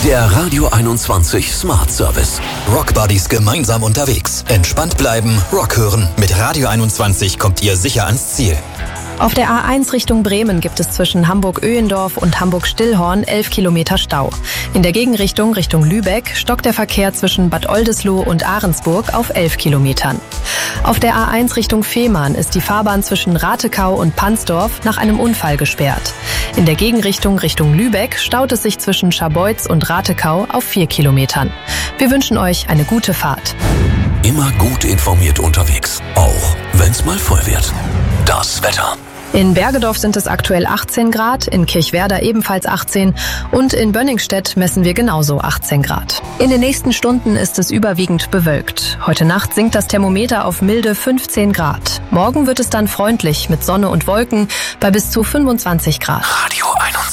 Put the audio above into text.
Der Radio 21 Smart Service. Rockbuddies gemeinsam unterwegs. Entspannt bleiben, Rock hören. Mit Radio 21 kommt ihr sicher ans Ziel. Auf der A1 Richtung Bremen gibt es zwischen Hamburg-Öhendorf und Hamburg-Stillhorn 11 Kilometer Stau. In der Gegenrichtung Richtung Lübeck stockt der Verkehr zwischen Bad Oldesloe und Ahrensburg auf 11 Kilometern. Auf der A1 Richtung Fehmarn ist die Fahrbahn zwischen Ratekau und Pansdorf nach einem Unfall gesperrt. In der Gegenrichtung Richtung Lübeck staut es sich zwischen Scharbeutz und Ratekau auf 4 Kilometern. Wir wünschen euch eine gute Fahrt. Immer gut informiert unterwegs, auch wenn's mal voll wird. Das Wetter. In Bergedorf sind es aktuell 18 Grad, in Kirchwerder ebenfalls 18 und in Bönningstedt messen wir genauso 18 Grad. In den nächsten Stunden ist es überwiegend bewölkt. Heute Nacht sinkt das Thermometer auf milde 15 Grad. Morgen wird es dann freundlich mit Sonne und Wolken bei bis zu 25 Grad. Radio 21.